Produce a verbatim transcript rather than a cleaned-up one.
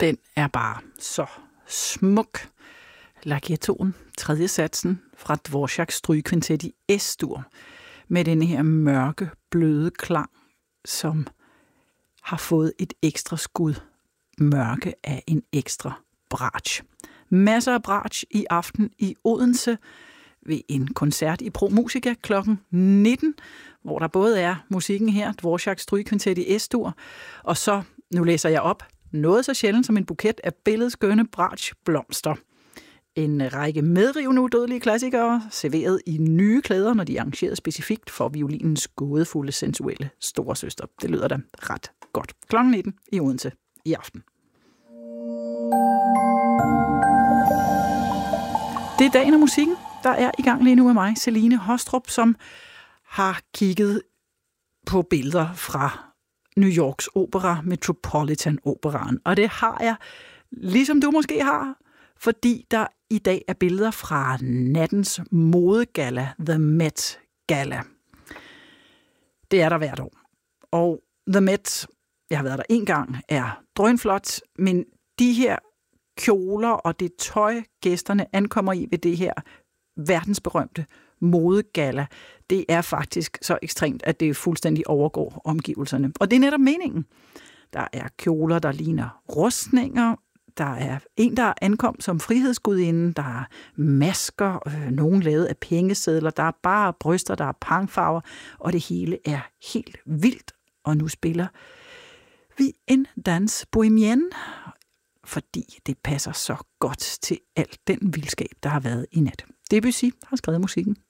den er bare så smuk. Lagiatoen, tredje satsen fra Dvoraks strygekvintet i Es-dur, med den her mørke, bløde klang, som har fået et ekstra skud mørke af en ekstra bratsch. Masser af bratsch i aften i Odense ved en koncert i Pro Musica klokken nitten, hvor der både er musikken her, Dvoraks strygekvintet i Es-dur, og så, nu læser jeg op, noget så sjældent som en buket af billedskønne bratschblomster. En række medrivende udødelige klassikere, serveret i nye klæder, når de er arrangeret specifikt for violinens gådefulde, sensuelle storesøster. Det lyder da ret godt. klokken nitten i Odense i aften. Det er dagen og musikken, der er i gang lige nu med mig, Celine Haastrup, som har kigget på billeder fra New Yorks opera, Metropolitan Operaen. Og det har jeg, ligesom du måske har, fordi der i dag er billeder fra nattens modegalla, The Met Gala. Det er der hvert år. Og The Met, jeg har været der en gang, er drønflot, men de her kjoler og det tøj, gæsterne ankommer i ved det her verdensberømte modegalla, det er faktisk så ekstremt, at det fuldstændig overgår omgivelserne. Og det er netop meningen. Der er kjoler, der ligner rustninger. Der er en, der ankom som frihedsgudinde. Der er masker, øh, nogen lavet af pengesedler. Der er bare bryster, der er pangfarver. Og det hele er helt vildt. Og nu spiller vi en dans bohemienne, fordi det passer så godt til al den vildskab, der har været i nat. Debussy har skrevet musikken.